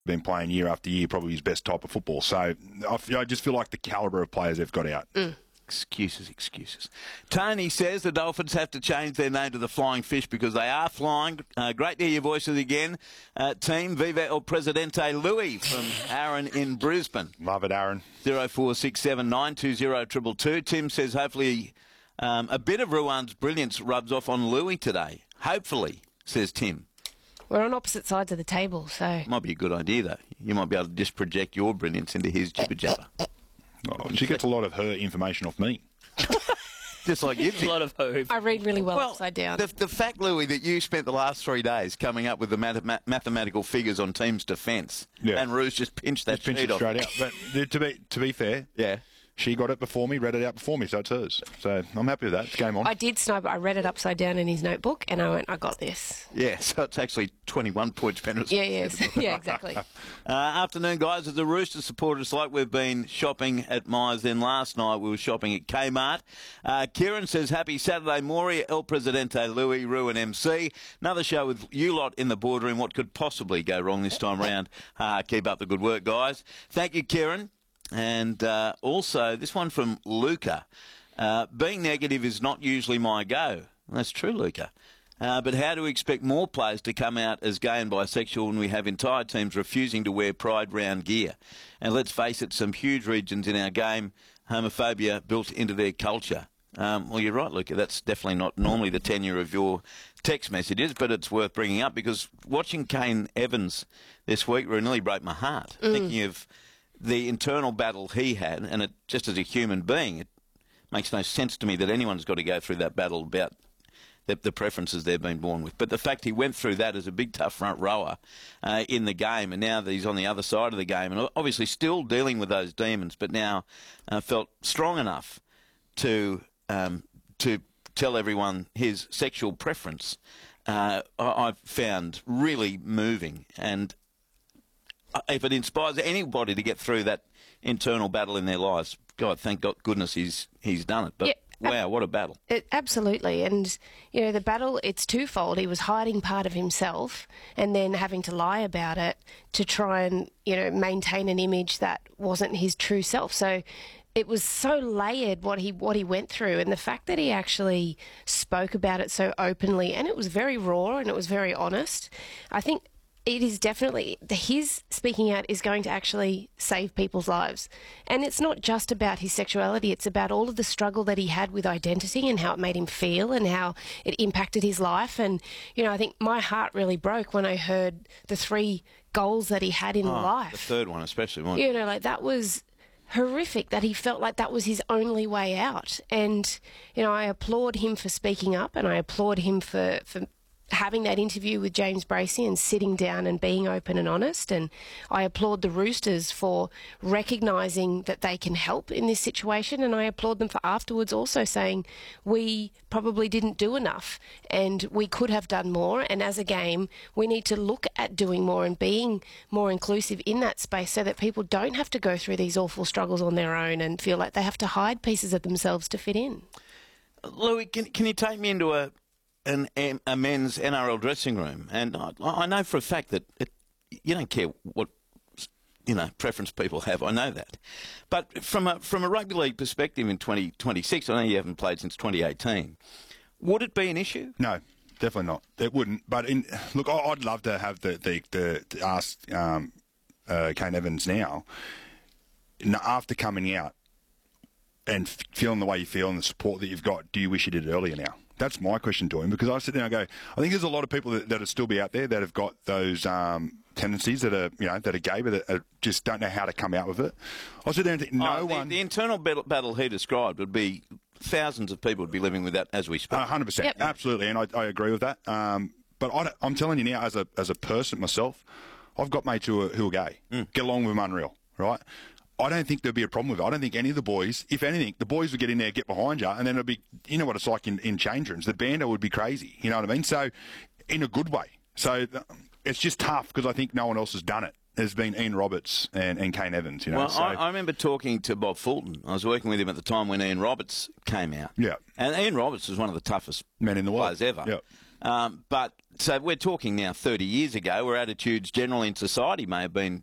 been playing year after year, probably his best type of football. So I just feel like the calibre of players they've got out. Excuses. Tony says the Dolphins have to change their name to the Flying Fish because they are flying. Great to hear your voices again. Team Viva El Presidente Louis from Aaron in Brisbane. Love it, Aaron. 0467 920 222. Tim says hopefully a bit of Ruan's brilliance rubs off on Louis today. Hopefully, says Tim. We're on opposite sides of the table, so... Might be a good idea, though. You might be able to just project your brilliance into his jibber-jabber. Oh, she gets a lot of her information off me. Just like you. A lot of hope. I read really well upside down. The fact, Louis, that you spent the last 3 days coming up with the mathematical figures on team's defence, and Ruse just pinched that pinched sheet it off. straight out. But to be fair, she got it before me, read it out before me, so it's hers. So I'm happy with that. It's game on. I did snipe it. I read it upside down in his notebook, and I went, I got this. Yeah, so it's actually 21 points penalty. Yeah, exactly. Afternoon, guys. As a Roosters supporter, it's like we've been shopping at Myers. Then last night we were shopping at Kmart. Kieran says, happy Saturday, Maury, El Presidente, Louis, Ruin MC. Another show with you lot in the boardroom. What could possibly go wrong this time round? Keep up the good work, guys. Thank you, Kieran. And also, this one from Luca. Being negative is not usually my go. That's true, Luca. But how do we expect more players to come out as gay and bisexual when we have entire teams refusing to wear Pride round gear? And let's face it, some huge regions in our game, homophobia built into their culture. Well, you're right, Luca. That's definitely not normally the tenure of your text messages, but it's worth bringing up because watching Kane Evans this week nearly broke my heart. Thinking of the internal battle he had, and it, just as a human being, it makes no sense to me that anyone's got to go through that battle about the preferences they've been born with. But the fact he went through that as a big, tough front rower in the game, and now that he's on the other side of the game, and obviously still dealing with those demons, but now felt strong enough to tell everyone his sexual preference, I've found really moving. And if it inspires anybody to get through that internal battle in their lives, God, thank goodness he's done it. But wow, what a battle. Absolutely. And, you know, the battle, it's twofold. He was hiding part of himself and then having to lie about it to try and, you know, maintain an image that wasn't his true self. So it was so layered what he went through, and the fact that he actually spoke about it so openly, and it was very raw and it was very honest. I think it is definitely, his speaking out is going to actually save people's lives. And it's not just about his sexuality, it's about all of the struggle that he had with identity and how it made him feel and how it impacted his life. And, you know, I think my heart really broke when I heard the 3 goals that he had in life. The third one especially, wasn't it? You know, like that was horrific, that he felt like that was his only way out. And, you know, I applaud him for speaking up, and I applaud him for having that interview with James Bracey and sitting down and being open and honest. And I applaud the Roosters for recognising that they can help in this situation, and I applaud them for afterwards also saying we probably didn't do enough and we could have done more, and as a game we need to look at doing more and being more inclusive in that space so that people don't have to go through these awful struggles on their own and feel like they have to hide pieces of themselves to fit in. Louis, can you take me into a men's NRL dressing room? And I know for a fact that you don't care what, you know, preference people have. I know that. But from a rugby league perspective in 2026, I know you haven't played since 2018, would it be an issue? No, definitely not. It wouldn't. But look, I'd love to have the ask Kane Evans now, after coming out and feeling the way you feel and the support that you've got, do you wish you did it earlier now? That's my question to him, because I sit there and go, I think there's a lot of people that will still be out there that have got those tendencies that are, you know, that are gay, but that just don't know how to come out with it. I sit there and think the internal battle he described would be thousands of people would be living with that as we speak. 100%, yep. Absolutely, and I agree with that. But I'm telling you now, as a person myself, I've got mates who are gay. Get along with them unreal, right? I don't think there'd be a problem with it. I don't think any of the boys, if anything, the boys would get in there, get behind you, and then it'd be, you know what it's like in change rooms. The banter would be crazy. You know what I mean? So, in a good way. So, it's just tough because I think no one else has done it. There's been Ian Roberts and Kane Evans, you know. Well, I remember talking to Bob Fulton. I was working with him at the time when Ian Roberts came out. Yeah. And Ian Roberts was one of the toughest men in the world players ever. Yeah. But so we're talking now 30 years ago, where attitudes generally in society may have been